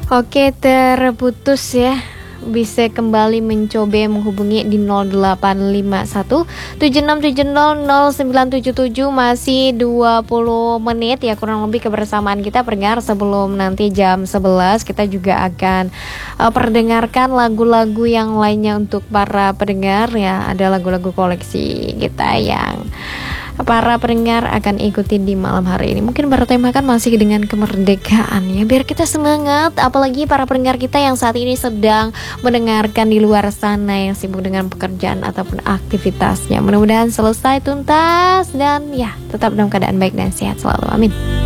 Oke, terputus ya. Bisa kembali mencoba menghubungi di 0851 76700977. Masih 20 menit ya kurang lebih kebersamaan kita pendengar. Sebelum nanti jam 11 kita juga akan perdengarkan lagu-lagu yang lainnya untuk para pendengar ya. Ada lagu-lagu koleksi kita yang para pendengar akan ikuti di malam hari ini. Mungkin bertemakan masih dengan kemerdekaan ya, biar kita semangat. Apalagi para pendengar kita yang saat ini sedang mendengarkan di luar sana, yang sibuk dengan pekerjaan ataupun aktivitasnya. Mudah-mudahan selesai tuntas dan ya tetap dalam keadaan baik dan sehat selalu, amin.